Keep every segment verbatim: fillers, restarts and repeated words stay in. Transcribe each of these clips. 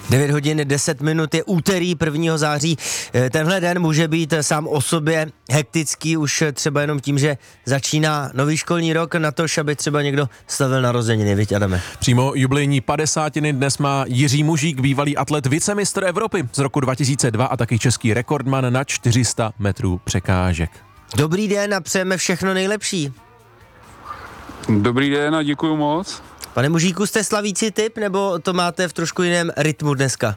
devět hodin deset minut je úterý prvního září. Tenhle den může být sám o sobě hektický už třeba jenom tím, že začíná nový školní rok, na tož, aby třeba někdo slavil narozeniny, viď Adame? Přímo jubilejní padesátiny dnes má Jiří Mužík, bývalý atlet, vicemistr Evropy z roku dva tisíce dva a taky český rekordman na čtyři sta metrů překážek. Dobrý den a přejeme všechno nejlepší. Dobrý den a děkuju moc. Pane Mužíku, jste slavící typ, nebo to máte v trošku jiném rytmu dneska?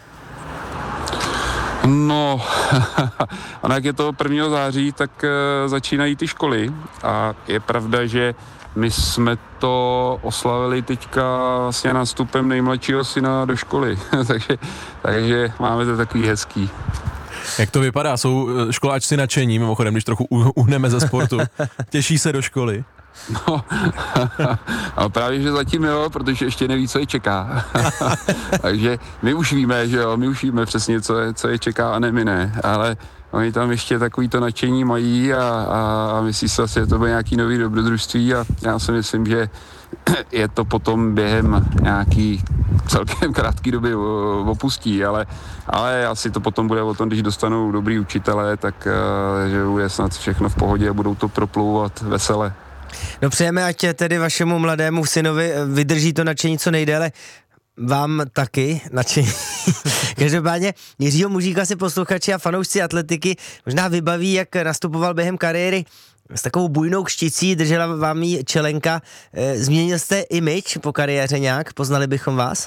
No, a jak je to prvního září, tak uh, začínají ty školy a je pravda, že my jsme to oslavili teďka vlastně nástupem nejmladšího syna do školy, takže, takže máme to takový hezký. Jak to vypadá? Jsou školáčci nadšení, mimochodem, když trochu uhneme ze sportu. Těší se do školy? No, a právě, že zatím jo, protože ještě neví, co je čeká. Takže my už víme, že jo, my už víme přesně, co je, co je čeká a ne my ne, ale oni tam ještě takový to nadšení mají a, a, a myslí se asi, že to bude nějaký nový dobrodružství a já si myslím, že je to potom během nějaký celkem krátký doby opustí, ale, ale asi to potom bude o tom, když dostanou dobrý učitelé, tak že bude snad všechno v pohodě a budou to proplouvat vesele. No přejeme, ať tedy vašemu mladému synovi vydrží to nadšení co nejdéle. Vám taky nadšení. Každopádně Jiřího Mužíka si posluchači a fanoušci atletiky možná vybaví, jak nastupoval během kariéry s takovou bujnou kšticí, držela vám jí čelenka. Změnil jste image po kariéře nějak? Poznali bychom vás?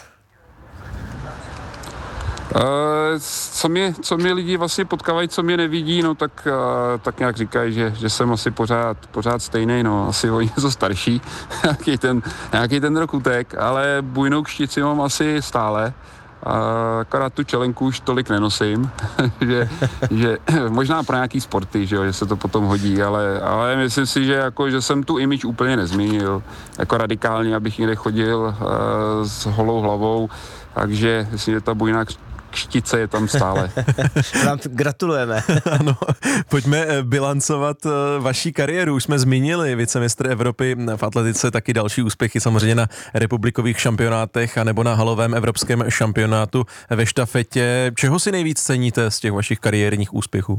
Uh, co, mě, co mě lidi vlastně potkávají, co mě nevidí, no tak, uh, tak nějak říkají, že, že jsem asi pořád, pořád stejný, no asi o něco starší, nějaký ten, nějaký ten rok utek, ale bujnou kštici mám asi stále. Uh, akorát tu čelenku už tolik nenosím, že, že možná pro nějaký sporty, že, jo, že se to potom hodí, ale, ale myslím si, že, jako, že jsem tu image úplně nezměnil, jako radikálně, abych někde chodil uh, s holou hlavou, takže myslím, že ta bujná kštice je tam stále. Vám gratulujeme. Ano, pojďme bilancovat vaší kariéru. Už jsme zmínili vicemistr Evropy v atletice, taky další úspěchy samozřejmě na republikových šampionátech anebo na halovém evropském šampionátu ve štafetě. Čeho si nejvíc ceníte z těch vašich kariérních úspěchů?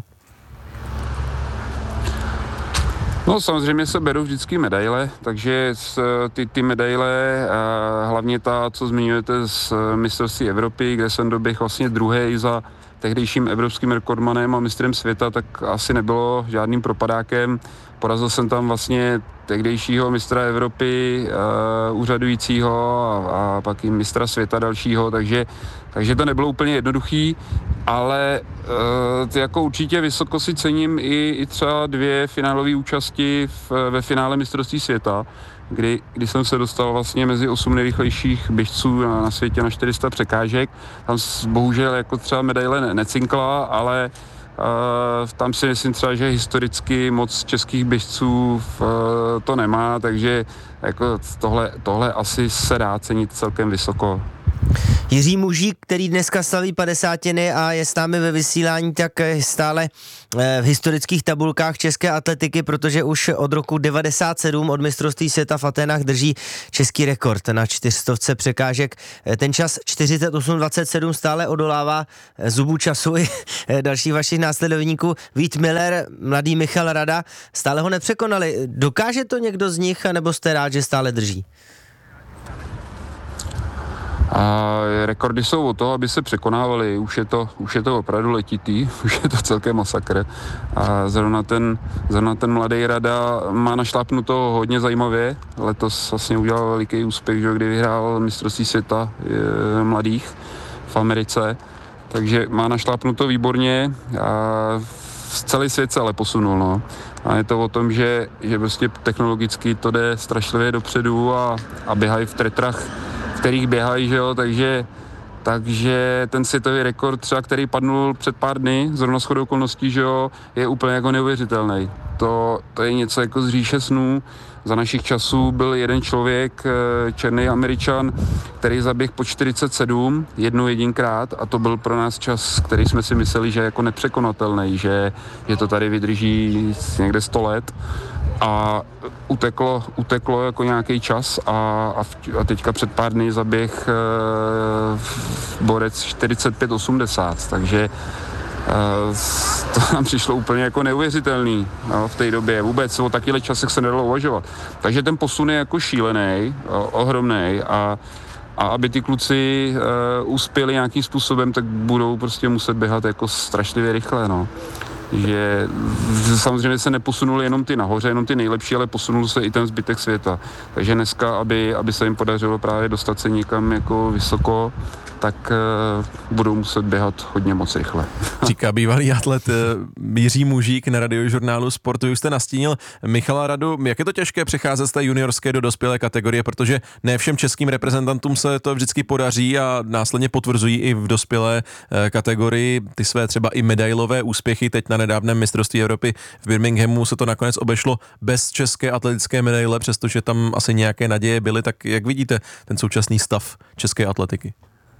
No samozřejmě se berou vždycky medaile, takže ty, ty medaile, hlavně ta, co zmiňujete z mistrovství Evropy, kde jsem doběhl vlastně druhý za tehdejším evropským rekordmanem a mistrem světa, tak asi nebylo žádným propadákem. Porazil jsem tam vlastně tehdejšího mistra Evropy, uh, úřadujícího a, a pak i mistra světa dalšího, takže, takže to nebylo úplně jednoduchý, ale uh, ty jako určitě vysoko si cením i, i třeba dvě finálové účasti v, ve finále mistrovství světa, kdy, kdy jsem se dostal vlastně mezi osm nejrychlejších běžců na, na světě na čtyři sta překážek. Tam bohužel jako třeba medaile ne, necinkla, ale Uh, tam si myslím třeba, že historicky moc českých běžců uh, to nemá, takže jako tohle, tohle asi se dá cenit celkem vysoko. Jiří Mužík, který dneska slaví padesátiny a je s námi ve vysílání, tak stále v historických tabulkách české atletiky, protože už od roku devadesát sedm od mistrovství světa v Aténách drží český rekord na čtyřstovce překážek. Ten čas čtyřicet osm dvacet sedm stále odolává zubu času i dalších vašich následovníků. Vít Miller, mladý Michal Rada, stále ho nepřekonali. Dokáže to někdo z nich, nebo jste rád, že stále drží? A rekordy jsou o to, aby se překonávaly. Už je to, už je to opravdu letitý, už je to celkem masakr. A zrovna ten, zrovna ten mladý Rada má našlápnuto hodně zajímavě. Letos vlastně udělal veliký úspěch, že, kdy vyhrál mistrovství světa je, mladých v Americe. Takže má našlápnuto výborně a celý svět se ale posunul. No. A je to o tom, že, že prostě technologicky to jde strašlivě dopředu a, a běhají v tretrach, kterých běhají, že jo, takže, takže ten světový rekord třeba, který padnul před pár dny, zrovna shodou okolností, že jo, je úplně jako neuvěřitelný. To, to je něco jako z říše snů. Za našich časů byl jeden člověk, černý Američan, který zaběhl po čtyřicet sedm jednou jedinkrát a to byl pro nás čas, který jsme si mysleli, že je jako nepřekonatelný, že, že to tady vydrží někde sto let. A uteklo, uteklo jako nějaký čas a, a, a teďka před pár dny zaběh borec čtyřicet pět osmdesát, takže to nám přišlo úplně jako neuvěřitelný, no, v té době. Vůbec o takových časech se nedalo uvažovat. Takže ten posun je jako šílený, ohromný a, a aby ty kluci uh, uspěli nějakým způsobem, tak budou prostě muset běhat jako strašlivě rychle, no. Že samozřejmě se neposunuli jenom ty nahoře, jenom ty nejlepší, ale posunul se i ten zbytek světa. Takže dneska, aby, aby se jim podařilo právě dostat se někam jako vysoko, tak uh, budou muset běhat hodně moc rychle. Říká bývalý atlet Jiří Mužík na Radiožurnálu Sportu. Už jste nastínil Michala Radu. Jak je to těžké přecházet z té juniorské do dospělé kategorie, protože ne všem českým reprezentantům se to vždycky podaří a následně potvrzují i v dospělé kategorii ty své třeba i medailové úspěchy. Teď na nedávném mistrovství Evropy v Birminghamu se to nakonec obešlo bez české atletické medaile, přestože tam asi nějaké naděje byly. Tak jak vidíte ten současný stav české atletiky?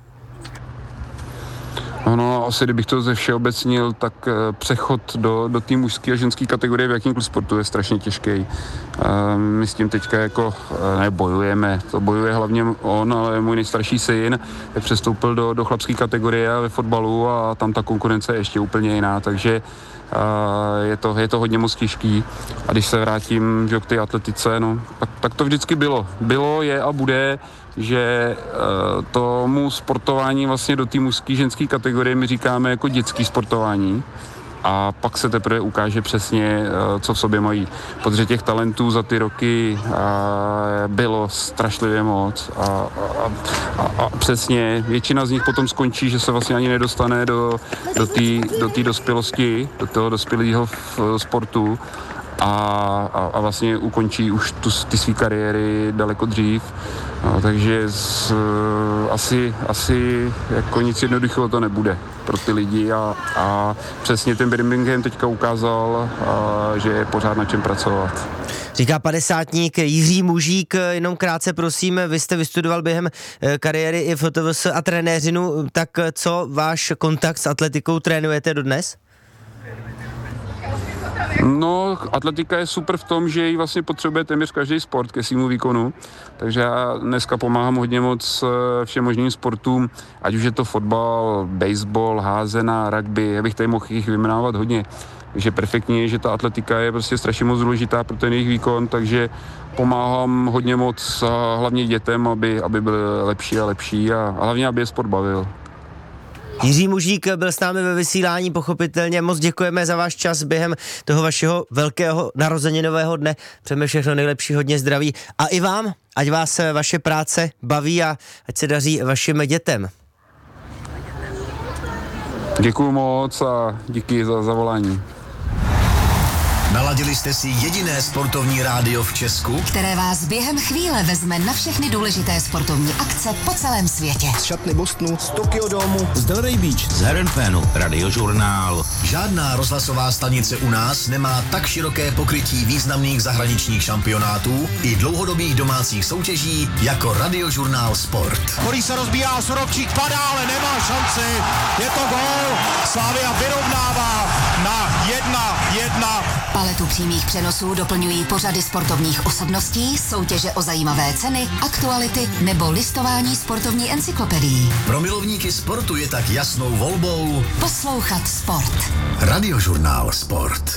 No, asi kdybych to ze všeobecnil, tak přechod do, do té mužské a ženské kategorie v jakýmkoliv sportu je strašně těžký. My s tím teďka jako nebojujeme, to bojuje hlavně on, ale můj nejstarší syn přestoupil do, do chlapské kategorie ve fotbalu a tam ta konkurence je ještě úplně jiná, takže je to, je to hodně moc těžký. A když se vrátím že, k té atletice, no, tak, tak to vždycky bylo. Bylo, je a bude, že uh, tomu sportování vlastně do té mužské ženské kategorie my říkáme jako dětský sportování a pak se teprve ukáže přesně, uh, co v sobě mají. Protože těch talentů za ty roky uh, bylo strašlivě moc a, a, a, a přesně většina z nich potom skončí, že se vlastně ani nedostane do, do té do té dospělosti, do toho dospělého sportu. A, a, a vlastně ukončí už tu, ty své kariéry daleko dřív. No, takže z, asi, asi jako nic jednoduchého to nebude pro ty lidi a, a přesně ten Birmingham teďka ukázal, a, že je pořád na čem pracovat. Říká padesátník Jiří Mužík. Jenom krátce prosím, vy jste vystudoval během kariéry i v T V S a trenéřinu, tak co váš kontakt s atletikou trénujete dodnes? No, atletika je super v tom, že ji vlastně potřebuje téměř každý sport ke svému výkonu, takže já dneska pomáhám hodně moc všem možným sportům, ať už je to fotbal, baseball, házená, rugby, já bych tady mohl jich vyjmenovat hodně. Takže perfektní je, že ta atletika je prostě strašně moc důležitá pro ten jejich výkon, takže pomáhám hodně moc hlavně dětem, aby, aby byly lepší a lepší a, a hlavně, aby je sport bavil. Jiří Mužík byl s námi ve vysílání, pochopitelně moc děkujeme za váš čas během toho vašeho velkého narozeninového dne. Přejeme všechno nejlepší, hodně zdraví a i vám, ať vás vaše práce baví a ať se daří vašim dětem. Děkuju moc a díky za zavolání. Naladili jste si jediné sportovní rádio v Česku, které vás během chvíle vezme na všechny důležité sportovní akce po celém světě. Z šatny Bostonu, z Tokyo Domu, z Delray Beach, z Herenfénu, Radiožurnál. Žádná rozhlasová stanice u nás nemá tak široké pokrytí významných zahraničních šampionátů i dlouhodobých domácích soutěží jako Radiožurnál Sport. Který se rozbíjá, Sorobčík padá, ale nemá šanci. Je to gól. Slavia vyrovnává na jedna jedna. Paletu přímých přenosů doplňují pořady sportovních osobností, soutěže o zajímavé ceny, aktuality nebo listování sportovní encyklopedií. Pro milovníky sportu je tak jasnou volbou poslouchat sport. Radiožurnál Sport.